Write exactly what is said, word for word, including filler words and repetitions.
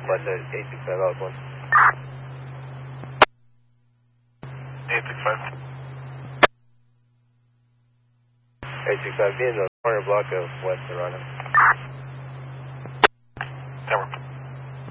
But uh, eight six five out one. eight six five. eight six five, be in the corner block of West Toronto. Tower.